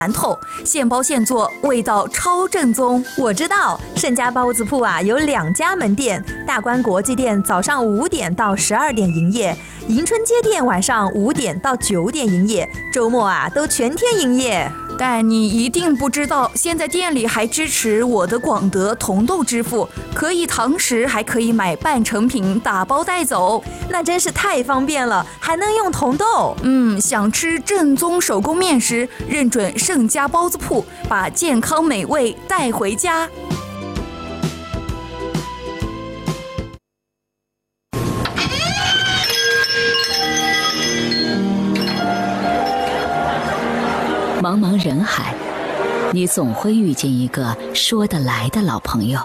馒头，现包现做，味道超正宗。我知道盛家包子铺有2家门店，大观国际店早上5点到12点营业，迎春街店晚上5点到9点营业，周末都全天营业。但你一定不知道，现在店里还支持我的广德同豆支付，可以堂食，还可以买半成品打包带走，那真是太方便了，还能用同豆。想吃正宗手工面食，认准盛家包子铺，把健康美味带回家。 茫茫人海，你总会遇见一个说得来的老朋友。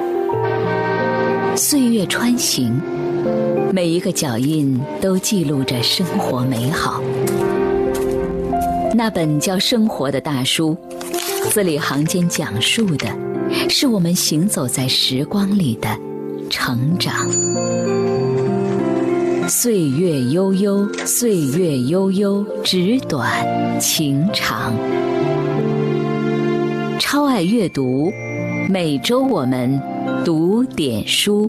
岁月穿行，每一个脚印都记录着生活美好。那本叫《生活》的大书，字里行间讲述的是我们行走在时光里的成长。岁月悠悠，岁月悠悠，纸短情长。超爱阅读，每周我们读点书。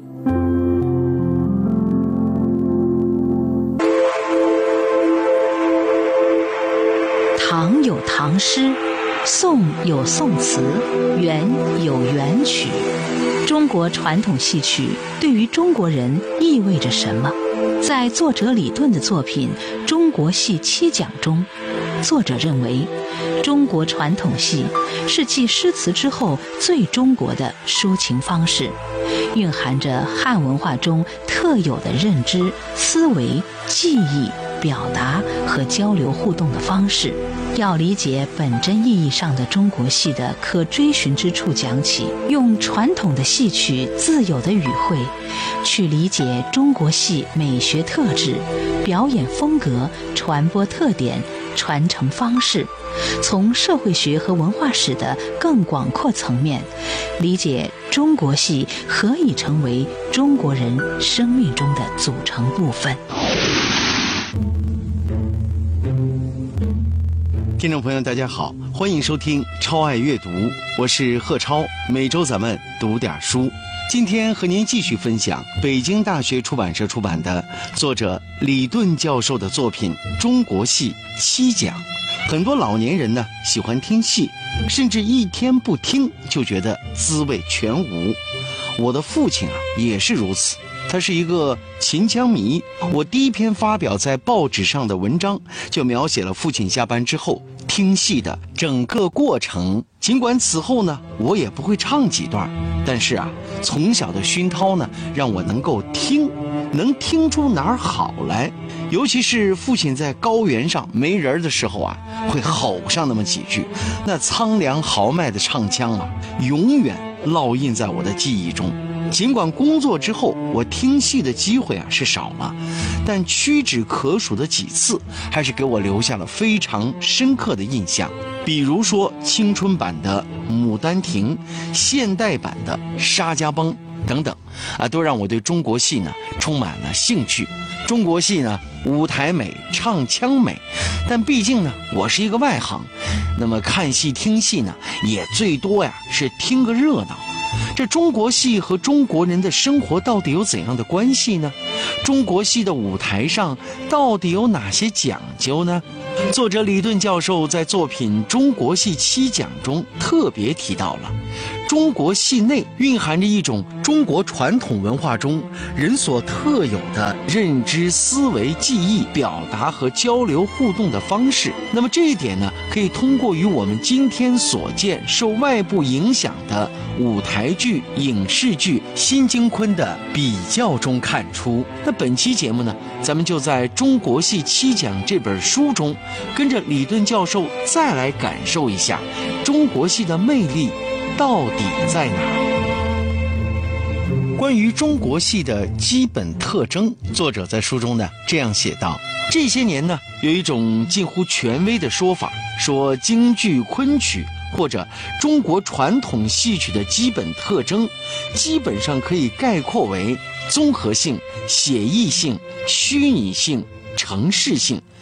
唐有唐诗，宋有宋词，元有元曲。中国传统戏曲对于中国人意味着什么？在作者李顿的作品《中国戏七讲》中，作者认为中国传统戏是继诗词之后最中国的抒情方式，蕴含着汉文化中特有的认知、思维、记忆、表达和交流互动的方式。要理解本真意义上的中国戏的可追寻之处讲起，用传统的戏曲自有的语汇去理解中国戏美学特质、表演风格、传播特点、传承方式，从社会学和文化史的更广阔层面理解中国戏何以成为中国人生命中的组成部分。 听众朋友大家好，欢迎收听超爱阅读，我是贺超，每周咱们读点书。今天和您继续分享北京大学出版社出版的作者李顿教授的作品《中国戏七讲》。很多老年人呢喜欢听戏，甚至一天不听就觉得滋味全无。我的父亲也是如此，他是一个秦腔迷。我第一篇发表在报纸上的文章就描写了父亲下班之后听戏的整个过程。尽管此后呢我也不会唱几段，但是从小的熏陶呢让我能够能听出哪儿好来。尤其是父亲在高原上没人的时候会吼上那么几句，那苍凉豪迈的唱腔永远烙印在我的记忆中。尽管工作之后我听戏的机会是少了，但屈指可数的几次还是给我留下了非常深刻的印象。比如说青春版的《牡丹亭》，现代版的《沙家浜》等等都让我对中国戏呢充满了兴趣。中国戏呢舞台美，唱腔美，但毕竟呢我是一个外行，那么看戏听戏呢也最多是听个热闹。这中国戏和中国人的生活到底有怎样的关系呢？中国戏的舞台上到底有哪些讲究呢？作者李顿教授在作品《中国戏七讲》中特别提到了中国戏内蕴含着一种中国传统文化中人所特有的认知、思维、记忆、表达和交流互动的方式。那么这一点呢，可以通过与我们今天所见受外部影响的舞台剧、影视剧新京昆的比较中看出。那本期节目呢，咱们就在《中国戏七讲》这本书中，跟着李顿教授再来感受一下中国戏的魅力到底在哪儿？关于中国戏的基本特征，作者在书中呢这样写道：这些年呢，有一种近乎权威的说法，说京剧、昆曲或者中国传统戏曲的基本特征，基本上可以概括为综合性、写意性、虚拟性、程式性。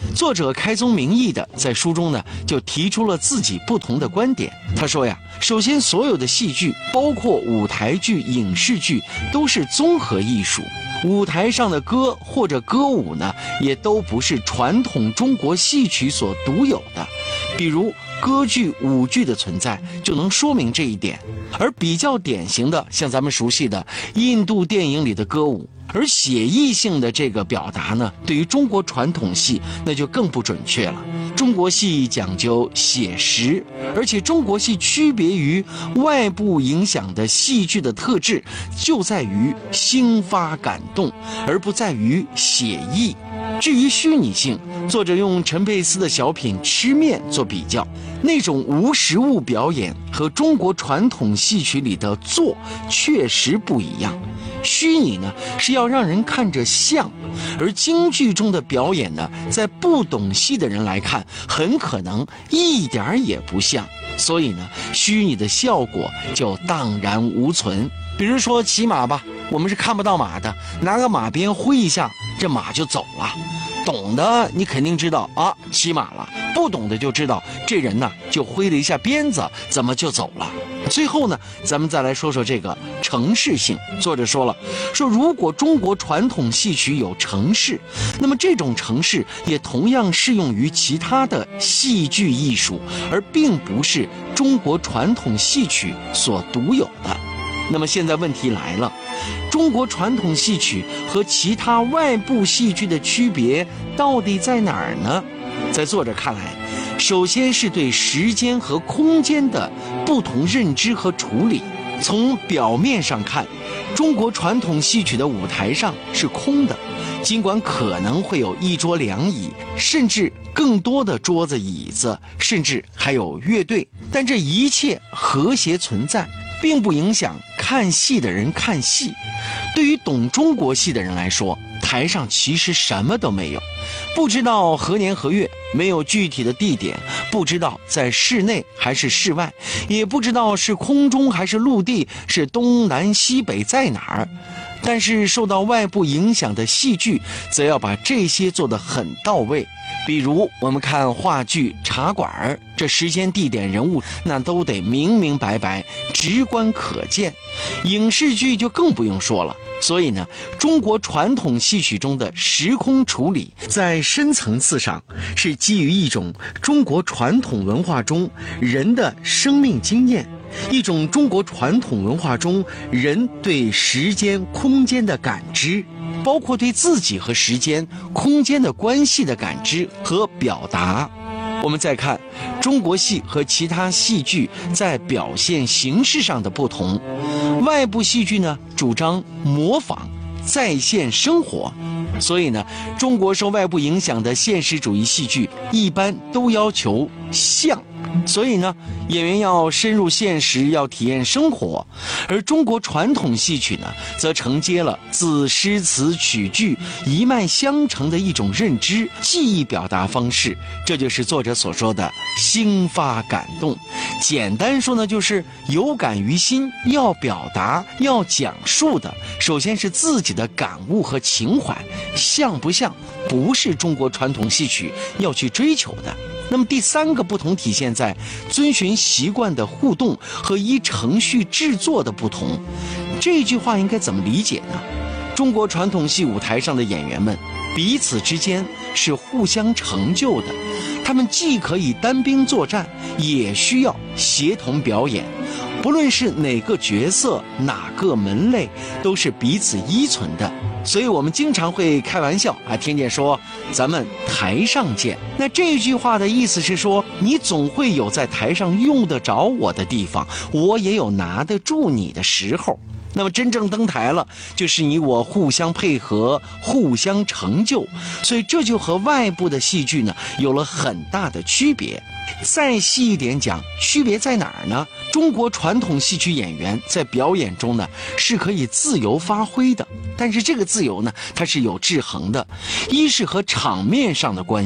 作者开宗明义的在书中呢就提出了自己不同的观点。他说呀，首先所有的戏剧，包括舞台剧、影视剧，都是综合艺术。舞台上的歌或者歌舞呢，也都不是传统中国戏曲所独有的。比如歌剧、舞剧的存在就能说明这一点。而比较典型的，像咱们熟悉的印度电影里的歌舞，而写意性的这个表达呢，对于中国传统戏那就更不准确了。中国戏讲究写实，而且中国戏区别于外部影响的戏剧的特质，就在于兴发感动，而不在于写意。至于虚拟性，作者用陈佩斯的小品《吃面》做比较，那种无实物表演和中国传统戏曲里的做确实不一样。虚拟呢是要让人看着像，而京剧中的表演呢，在不懂戏的人来看，很可能一点也不像，所以呢，虚拟的效果就荡然无存。比如说骑马吧，我们是看不到马的，拿个马鞭挥一下，这马就走了。懂的你肯定知道啊，骑马了；不懂的就知道这人呢就挥了一下鞭子，怎么就走了。最后呢，咱们再来说说这个程式性。作者说了，说如果中国传统戏曲有程式，那么这种程式也同样适用于其他的戏剧艺术，而并不是中国传统戏曲所独有的。那么现在问题来了，中国传统戏曲和其他外部戏剧的区别到底在哪儿呢？在作者看来，首先是对时间和空间的不同认知和处理。从表面上看，中国传统戏曲的舞台上是空的，尽管可能会有一桌两椅，甚至更多的桌子椅子，甚至还有乐队，但这一切和谐存在，并不影响看戏的人看戏。对于懂中国戏的人来说，台上其实什么都没有，不知道何年何月，没有具体的地点，不知道在室内还是室外，也不知道是空中还是陆地，是东南西北在哪儿。但是受到外部影响的戏剧则要把这些做得很到位。比如我们看话剧《茶馆》，这时间地点人物那都得明明白白，直观可见。影视剧就更不用说了。所以呢，中国传统戏曲中的时空处理，在深层次上是基于一种中国传统文化中人的生命经验，一种中国传统文化中人对时间空间的感知，包括对自己和时间空间的关系的感知和表达。我们再看中国戏和其他戏剧在表现形式上的不同。外部戏剧呢，主张模仿再现生活，所以呢，中国受外部影响的现实主义戏剧一般都要求像，所以呢，演员要深入现实，要体验生活。而中国传统戏曲呢，则承接了自诗词曲剧一脉相承的一种认知记忆表达方式，这就是作者所说的兴发感动。简单说呢，就是有感于心，要表达要讲述的首先是自己的感悟和情怀，像不像不是中国传统戏曲要去追求的。那么第三个不同体现在遵循习惯的互动和依程序制作的不同。这句话应该怎么理解呢？中国传统戏舞台上的演员们彼此之间是互相成就的，他们既可以单兵作战，也需要协同表演。不论是哪个角色，哪个门类，都是彼此依存的。所以我们经常会开玩笑听见说咱们台上见。那这句话的意思是说，你总会有在台上用得着我的地方，我也有拿得住你的时候。那么真正登台了，就是你我互相配合，互相成就。所以这就和外部的戏剧呢有了很大的区别。再细一点讲，区别在哪儿呢？中国传统戏曲演员在表演中呢是可以自由发挥的，但是这个自由呢它是有制衡的。一是和场面上的关系，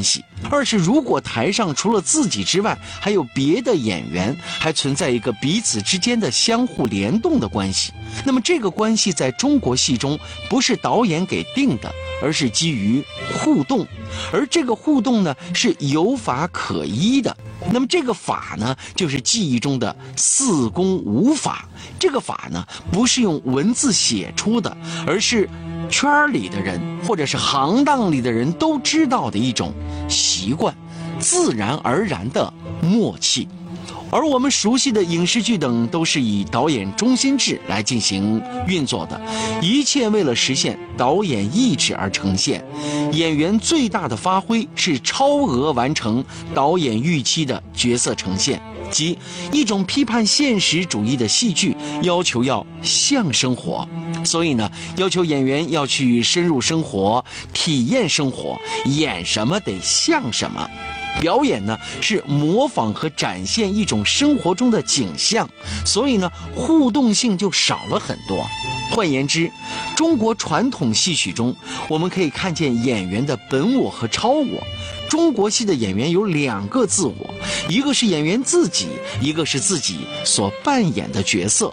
二是如果台上除了自己之外还有别的演员，还存在一个彼此之间的相互联动的关系，那么这个关系在中国戏中不是导演给定的，而是基于互动，而这个互动呢是有法可依的。那么这个法呢，就是记忆中的四功五法。这个法呢，不是用文字写出的，而是圈里的人或者是行当里的人都知道的一种习惯，自然而然的默契。而我们熟悉的影视剧等都是以导演中心制来进行运作的，一切为了实现导演意志而呈现。演员最大的发挥是超额完成导演预期的角色呈现，即一种批判现实主义的戏剧要求要像生活，所以呢，要求演员要去深入生活，体验生活，演什么得像什么。表演呢是模仿和展现一种生活中的景象，所以呢互动性就少了很多。换言之，中国传统戏曲中，我们可以看见演员的本我和超我。中国戏的演员有两个自我，一个是演员自己，一个是自己所扮演的角色。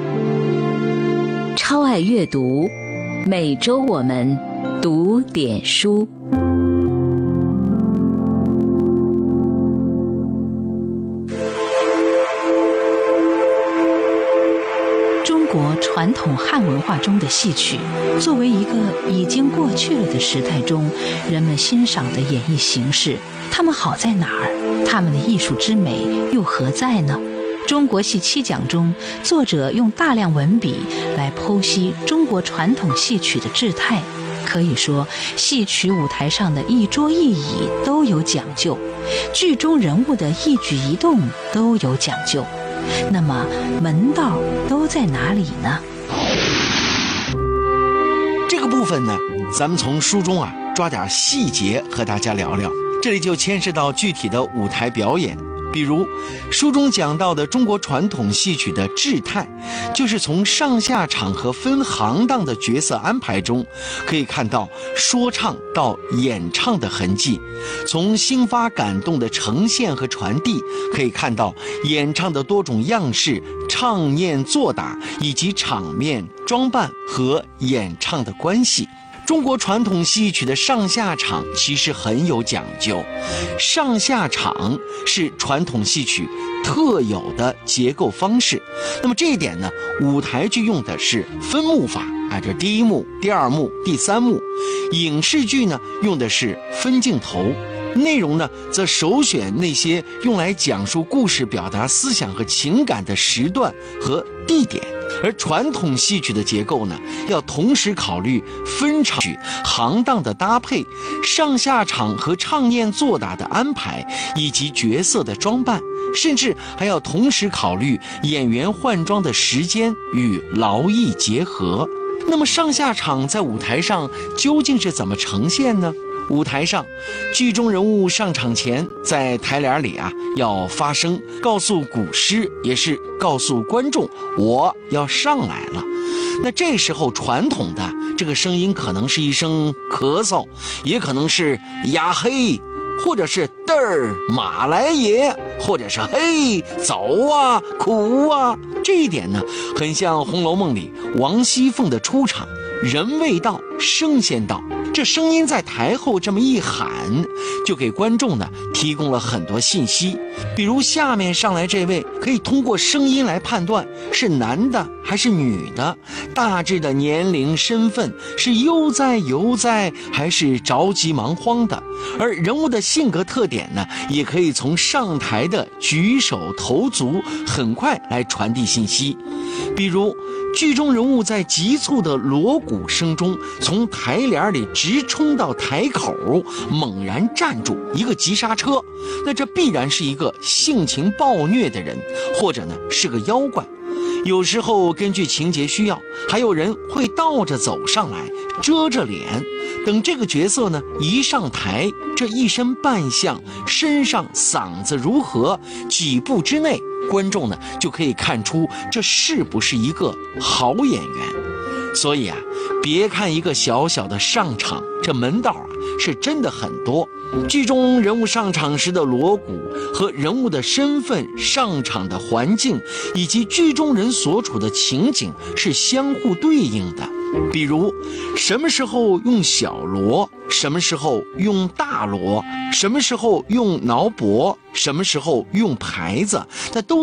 超爱阅读，每周我们读点书。 中国传统汉文化中的戏曲，作为一个已经过去了的时代中人们欣赏的演绎形式，它们好在哪儿？它们的艺术之美又何在呢？中国戏七讲中，作者用大量文笔来剖析中国传统戏曲的志态，可以说戏曲舞台上的一桌一椅都有讲究，剧中人物的一举一动都有讲究。那么门道都在哪里呢？ 这个部分呢，咱们从书中抓点细节和大家聊聊，这里就牵涉到具体的舞台表演。比如书中讲到的中国传统戏曲的志态，就是从上下场和分行当的角色安排中，可以看到说唱到演唱的痕迹；从心发感动的呈现和传递，可以看到演唱的多种样式、唱念作打以及场面装扮和演唱的关系。中国传统戏曲的上下场其实很有讲究，上下场是传统戏曲特有的结构方式。那么这一点呢，舞台剧用的是分幕法，这第一幕、第二幕、第三幕；影视剧呢用的是分镜头。内容呢，则首选那些用来讲述故事、表达思想和情感的时段和地点。而传统戏曲的结构呢，要同时考虑分场曲、行当的搭配、上下场和唱念作打的安排，以及角色的装扮，甚至还要同时考虑演员换装的时间与劳逸结合。那么上下场在舞台上究竟是怎么呈现呢？舞台上，剧中人物上场前，在台帘里要发声，告诉鼓师，也是告诉观众，我要上来了。那这时候传统的这个声音可能是一声咳嗽，也可能是呀嘿，或者是嘚儿马来爷，或者是嘿走啊苦啊。这一点呢，很像《红楼梦》里王熙凤的出场，人未到，声先到。这声音在台后这么一喊，就给观众呢提供了很多信息。比如下面上来这位，可以通过声音来判断是男的还是女的，大致的年龄、身份，是悠哉游哉还是着急忙慌的。而人物的性格特点呢，也可以从上台的举手投足很快来传递信息。比如剧中人物在急促的锣鼓声中，从台帘里直冲到台口，猛然站住，一个急刹车，那这必然是一个性情暴虐的人，或者呢是个妖怪。有时候根据情节需要，还有人会倒着走上来，遮着脸，等这个角色呢一上台，这一身扮相、身上嗓子如何，几步之内，观众呢就可以看出这是不是一个好演员。所以别看一个小小的上场，这门道是真的很多。剧中人物上场时的锣鼓和人物的身份、上场的环境以及剧中人所处的情景是相互对应的。比如什么时候用小锣，什么时候用大锣，什么时候用挠钹，什么时候用牌子，那都